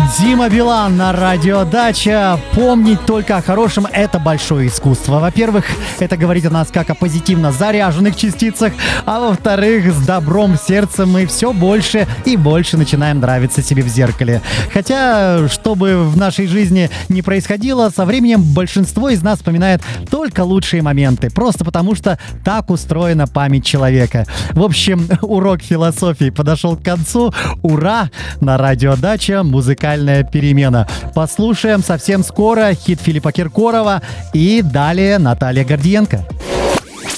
Дима Билан на радиодача. Помнить только о хорошем — это большое искусство. Во-первых, это говорит о нас как о позитивно заряженных частицах, а во-вторых, с добром в сердце мы все больше и больше начинаем нравиться себе в зеркале. Хотя, что бы в нашей жизни ни происходило, со временем большинство из нас вспоминает только лучшие моменты, просто потому что так устроена память человека. В общем, урок философии подошел к концу. Ура! На радиодача музыкальная перемена. Послушаем совсем скоро хит Филиппа Киркорова и далее Наталья Гордиенко.